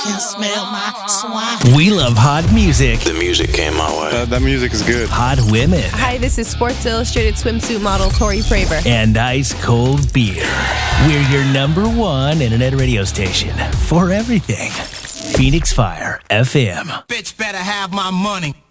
can smell my swine. We love hot music. The music came my way. That music is good. Hot women. Hi, this is Sports Illustrated swimsuit model Tori Fraver. And ice cold beer. We're your number one internet radio station for everything. Phoenix Fire FM. Bitch better have my money.